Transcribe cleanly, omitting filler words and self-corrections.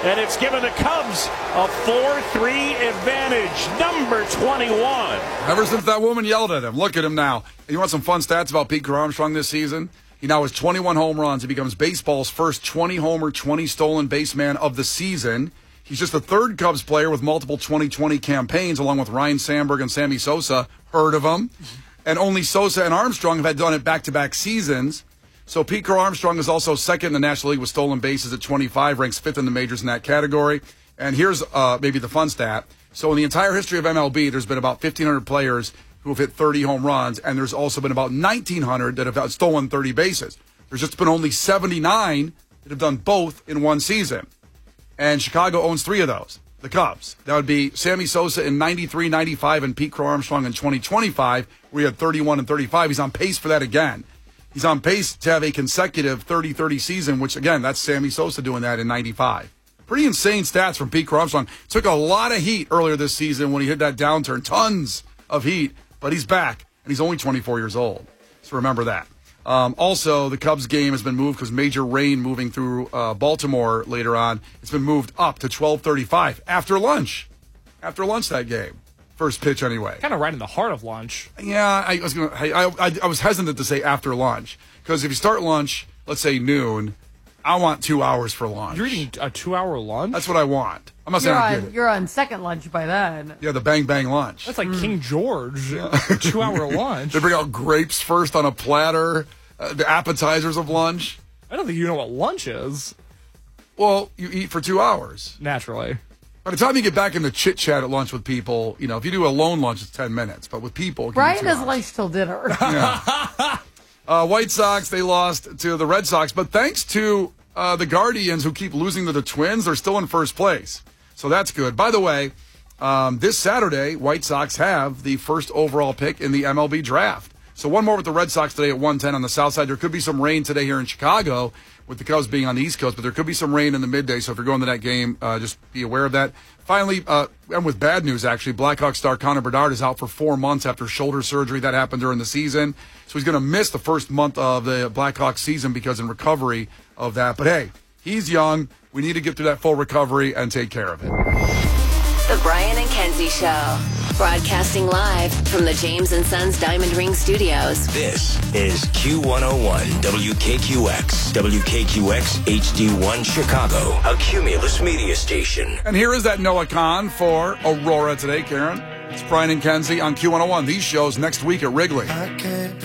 and it's given the Cubs a 4-3 advantage. Number 21. Ever since that woman yelled at him, look at him now. You want some fun stats about Pete Crow Armstrong this season? He now has 21 home runs. He becomes baseball's first 20-homer, 20-stolen base man of the season. He's just the third Cubs player with multiple 2020 campaigns, along with Ryan Sandberg and Sammy Sosa. Heard of them. And only Sosa and Armstrong have had done it back-to-back seasons. So Pete Crow Armstrong is also second in the National League with stolen bases at 25, ranks fifth in the majors in that category. And here's maybe the fun stat. So in the entire history of MLB, there's been about 1,500 players who have hit 30 home runs, and there's also been about 1,900 that have stolen 30 bases. There's just been only 79 that have done both in one season. And Chicago owns 3 of those, the Cubs. That would be Sammy Sosa in 93, 95, and Pete Crow Armstrong in 2025, where he had 31 and 35. He's on pace for that again. He's on pace to have a consecutive 30-30 season, which, again, that's Sammy Sosa doing that in 95. Pretty insane stats from Pete Crow Armstrong. Took a lot of heat earlier this season when he hit that downturn. Tons of heat. But he's back, and he's only 24 years old. So remember that. Also, the Cubs game has been moved because major rain moving through Baltimore later on. It's been moved up to 12:35 after lunch. After lunch that game. First pitch anyway. Kind of right in the heart of lunch. Yeah, I was hesitant to say after lunch because if you start lunch, let's say noon, I want 2 hours for lunch. You're eating a 2-hour lunch? That's what I want. I'm not saying I get it. You're on second lunch by then. Yeah, the bang bang lunch. That's like King George. A 2-hour lunch. They bring out grapes first on a platter, the appetizers of lunch. I don't think you know what lunch is. Well, you eat for 2 hours. Naturally. By the time you get back into chit-chat at lunch with people, you know, if you do a lone lunch, it's 10 minutes. But with people, it can be Brian 2 has hours. lunch till dinner. Yeah. White Sox, they lost to the Red Sox. But thanks to the Guardians, who keep losing to the Twins, they're still in first place. So that's good. By the way, this Saturday, White Sox have the first overall pick in the MLB draft. So one more with the Red Sox today at 110 on the south side. There could be some rain today here in Chicago with the Cubs being on the East Coast, but there could be some rain in the midday. So if you're going to that game, just be aware of that. Finally, and with bad news, actually, Blackhawks star Connor Bedard is out for 4 months after shoulder surgery. That happened during the season. So he's going to miss the first month of the Blackhawks season because in recovery of that. But hey, he's young. We need to get through that full recovery and take care of it. The Brian and Kenzie Show. Broadcasting live from the James & Sons Diamond Ring Studios. This is Q101 WKQX. WKQX HD1 Chicago. A Cumulus media station. And here is that Noah Khan for Aurora today, Karen. It's Brian and Kenzie on Q101. These shows next week at Wrigley.